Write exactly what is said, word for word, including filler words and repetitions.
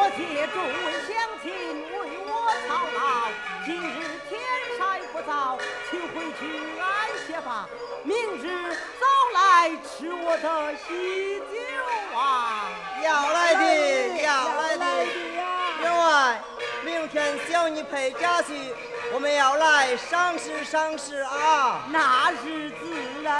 谢众位乡亲为我操劳，今日天晒不早，请回去安歇吧。明日早来吃我的喜酒啊！ 要来的，要来的。员外，明天小女陪家婿，我们要来赏识赏识啊！ 那是自然。